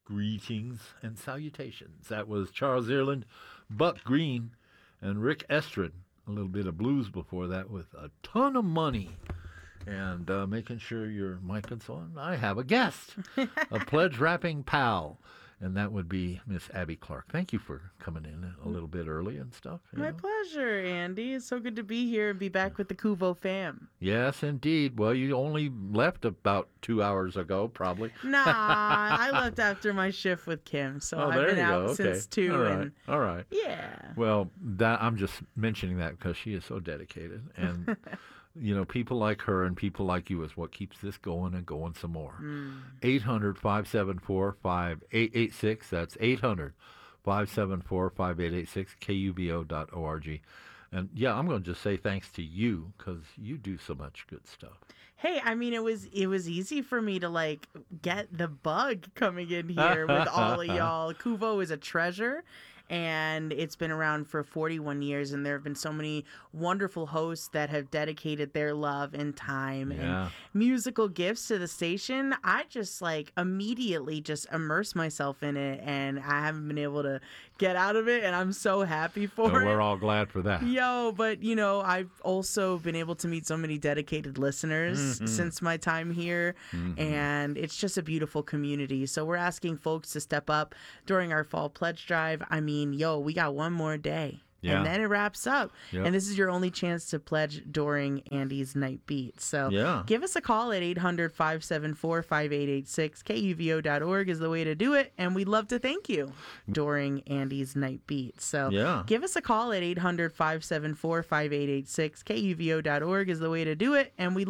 Greetings and salutations. That was Charles Ireland, Buck Green, and Rick Estrid. A little bit of blues before that with a ton of money. And making sure your mic is on. I have a guest, a pledge wrapping pal. And that would be Miss Abby Clark. Thank you for coming in a little bit early and stuff. My pleasure, Andy. It's so good to be here and be back with the Kuvo fam. Yes, indeed. Well, you only left about 2 hours ago, probably. Nah, I left after my shift with Kim, so I've been out since 2. All right. Yeah. Well, I'm just mentioning that because she is so dedicated. And, people like her and people like you is what keeps this going and going some more. 800-574-5886. That's 800-574-5886, KUBO.org. And, yeah, I'm going to just say thanks to you because you do so much good stuff. Hey, I mean, it was easy for me to, get the bug coming in here with all of y'all. Kuvo is a treasure. And it's been around for 41 years, and there have been so many wonderful hosts that have dedicated their love and time and musical gifts to the station. I just immediately just immerse myself in it, and I haven't been able to get out of it, and I'm so happy for it. We're all glad for that. But I've also been able to meet so many dedicated listeners since my time here, and it's just a beautiful community. So we're asking folks to step up during our fall pledge drive. I mean, we got one more day. Yeah. And then it wraps up. Yep. And this is your only chance to pledge during Andy's Night Beat. So give us a call at 800-574-5886. KUVO.org is the way to do it. And we'd love to thank you during Andy's Night Beat. So give us a call at 800-574-5886. KUVO.org is the way to do it. And we'd